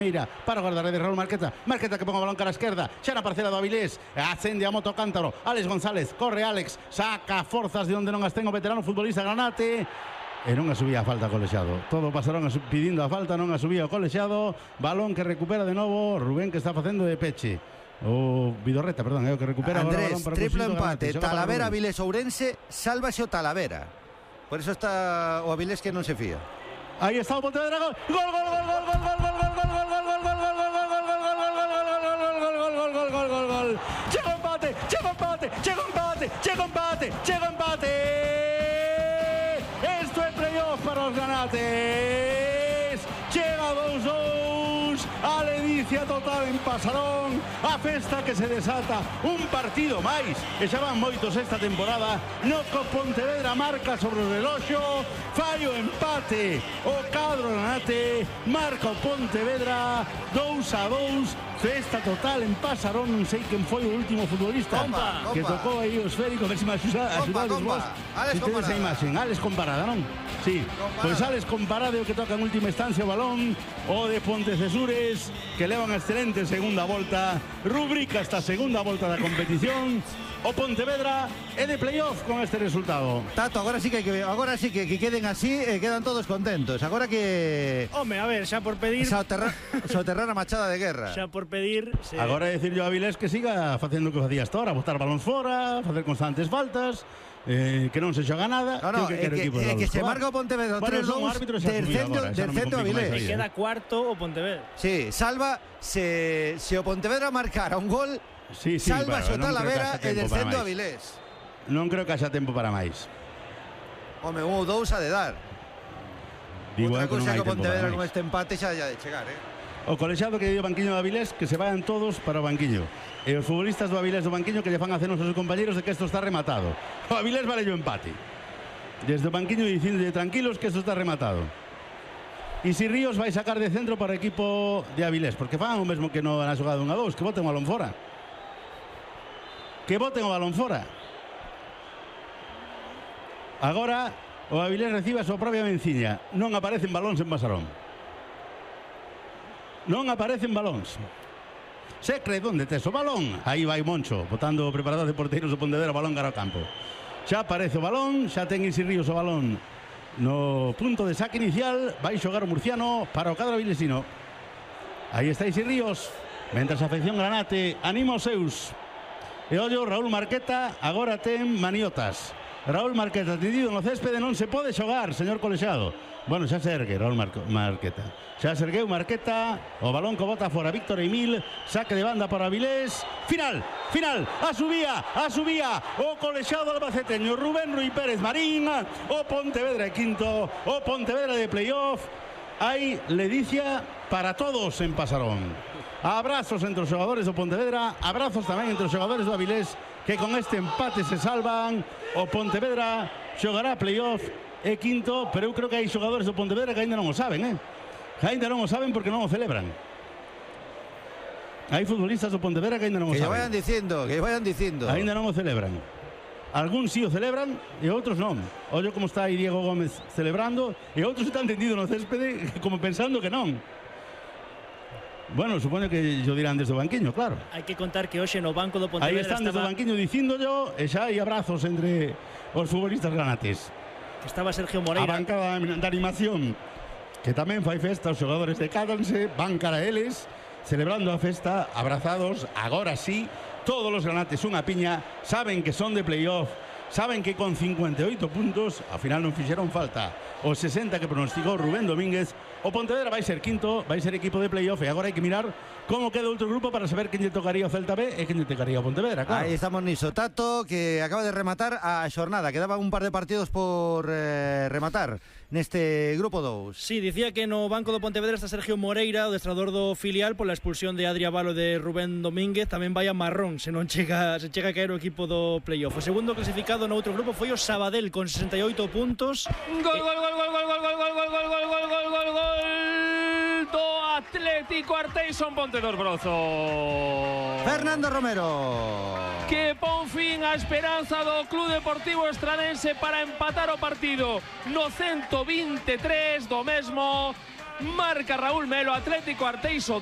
Mira, para guardar de Raúl Marqueta. Marqueta que ponga o balón cara a esquerda. Xa na parcela do Avilés. Ascende a moto Cántaro. Alex González. Corre Alex. Saca forzas de onde non as ten o veterano futbolista Granate. E non a subía a falta Colexiado. Todo pasaron pidindo a falta, non a subía o Colexiado. Balón que recupera de novo Rubén, que está facendo de peche. O Vidorreta, perdón, é o que recupera Andrés, balón para triplo empate. Talavera, Avilés, Ourense. Sálvase o Talavera. Por eso está o Avilés que non se fía. Aí está o Pontevedra. Gol, gol, gol, gol, gol, gol, gol, gol, gol, gol, gol, gol, gol, gol, gol, gol, gol, gol. Chega o empate, chega o empate, chega o empate, chega o empate, chega o empate. Esto é playoff para os Granates. Chega 2-2. A ledicia total en Pasarón. A festa que se desata. Un partido máis. E xa van moitos esta temporada. No co Pontevedra marca sobre o reloxo. Fallo empate. O cadro Granate. Marca o Pontevedra. 2-2. Festa total en Pasarón. Non sei quen foi o último futbolista que tocou aí o esférico. A ver se me axudades vos. Alex Comparada. Alex Comparada, non? Sí, pois Alex Comparada o que toca en última instancia o balón. O de Pontecesures, que levan a excelente segunda volta. Rubrica esta segunda volta da competición. O Pontevedra é de playoff con este resultado. Tato, agora sí que queden así e quedan todos contentos. Agora que... Home, a ver, xa por pedir... Soterrar a machada de guerra. Xa por pedir... Agora é dicir yo a Avilés que siga facendo o que facía hasta ahora. Botar balóns fora, facer constantes faltas... que non se xoga nada. Que se marca o Pontevedra 3-2, descendo a Avilés. E queda cuarto o Pontevedra. Sí, salva se o Pontevedra marcara un gol. Salva o Talavera e descendo a Avilés. Non creo que haxa tempo para máis. Home, hubo dous a de dar. Outra cousa que o Pontevedra con este empate xa de chegar, O Colexiado que dio o banquiño do Avilés, que se vayan todos para o banquiño. E os futbolistas do Avilés do banquiño que lle fan a cenos aos seus compañeros de que isto está rematado. O Avilés vale o empate. Desde o banquiño dicíndolle tranquilos que isto está rematado. E si Ríos vai sacar de centro para o equipo de Avilés, porque fan o mesmo que no na xogada 1-2, que boten o balón fora. Que boten o balón fora. Agora o Avilés recibe a súa propia venciña. Non aparecen balóns en Pasarón. Non aparecen balóns. Se cree onde tes o balón. Aí vai Moncho, botando o preparador de porteiros do Pontevedra o balón cara ao campo. Xa aparece o balón, xa ten Isi Ríos o balón no punto de saque inicial. Vai xogar o murciano para o cadro avilesino. Aí está Isi Ríos. Mentras a afección Granate anima os seus. E ollo, Raúl Marqueta agora ten maniotas. Raúl Marqueta tendido no céspede, non se pode xogar, señor Colexiado. Bueno, xa se ergue Raúl Marqueta. Xa se ergueu Marqueta. O balón que bota fora Víctor Emil. Saque de banda para Avilés. Final. A subía. O Colexiado albaceteño Rubén Rui Pérez Marín. O Pontevedra de quinto. O Pontevedra de playoff. Hai ledicia para todos en Pasarón. Abrazos entre os xogadores do Pontevedra. Abrazos tamén entre os xogadores do Avilés, que con este empate se salvan. O Pontevedra xogará playoff e quinto, pero eu creo que hai xogadores do Pontevedra que ainda non o saben, Ainda non o saben porque non o celebran. Hai futbolistas do Pontevedra que ainda non o saben. Que vayan dicindo. Ainda non o celebran. Algúns sí o celebran e outros non. Ollo como está aí Diego Gómez celebrando e outros están tendidos no céspede como pensando que non. Bueno, supoño que yo dirán desde o banquiño, claro. Hai que contar que hoxe no banco do Pontevedra aí están desde o banquiño dicíndollo e xa hai abrazos entre os futbolistas granates. Estaba Sergio Moreira. A bancada de animación, que tamén fai festa, os xogadores decádanse, van cara a eles, celebrando a festa, abrazados, agora sí, todos os granates unha piña, saben que son de playoff, saben que con 58 puntos, ao final non fixeron falta os 60 que pronosticou Rubén Domínguez. O Pontevedra vai ser quinto, vai ser equipo de playoff e agora hai que mirar como queda outro grupo para saber quen lle tocaría o Celta B e quen lle tocaría o Pontevedra, claro. Aí estamos niso. Tato, que acaba de rematar a xornada, quedaba un par de partidos por rematar neste grupo 2. Sí, dicía que no banco do Pontevedra está Sergio Moreira, o adestrador do filial, pola expulsión de Adri Abalo de Rubén Domínguez. Tamén vai a marrón se non chega a caer o equipo do playoff. O segundo clasificado no outro grupo foi o Sabadell con 68 puntos. Gol do Atlético Arteixo Ponte dos Brozos. Fernando Romero, que pon fin á esperanza do Club Deportivo Estranense para empatar o partido no 123 do mesmo. marca Raúl Melo, Atlético Arteixo